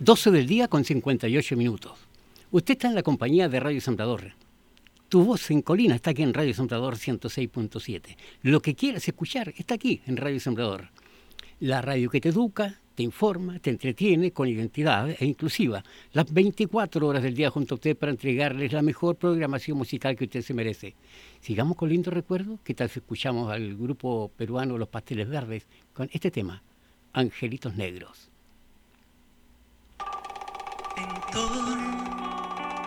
12 del día con 58 minutos. Usted está en la compañía de Radio Sembrador. Tu voz en Colina está aquí en Radio Sembrador 106.7. Lo que quieras escuchar está aquí en Radio Sembrador. La radio que te educa, te informa, te entretiene con identidad e inclusiva. Las 24 horas del día junto a usted para entregarles la mejor programación musical que usted se merece. Sigamos con lindos recuerdos. ¿Qué tal si escuchamos al grupo peruano Los Pasteles Verdes con este tema, Angelitos Negros? En torno